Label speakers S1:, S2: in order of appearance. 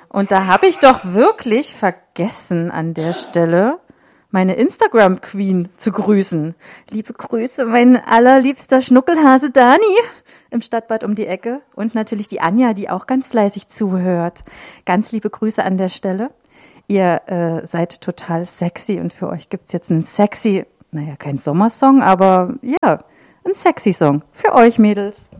S1: Und da habe ich doch wirklich vergessen an der Stelle, meine Instagram-Queen zu grüßen. Liebe Grüße, mein allerliebster Schnuckelhase Dani im Stadtbad um die Ecke. Und natürlich die Anja, die auch ganz fleißig zuhört. Ganz liebe Grüße an der Stelle. Ihr seid total sexy und für euch gibt's jetzt einen sexy, kein Sommersong, aber ja, ein sexy Song für euch Mädels.